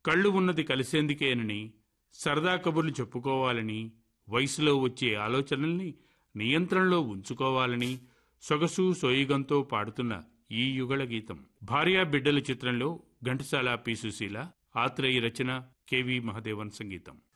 కళ్ళు ఉన్నది కలిసేందుకేనని, సరదా కబుర్లు చెప్పుకోవాలని, వయసులో వచ్చే ఆలోచనల్ని నియంత్రణలో ఉంచుకోవాలని సొగసు సోయిగంతో పాడుతున్న ఈ యుగళ గీతం. భార్యా బిడ్డల చిత్రంలో ఘంటసాల పి. సుశీల, ఆత్రేయ రచన, కెవి మహదేవన్ సంగీతం.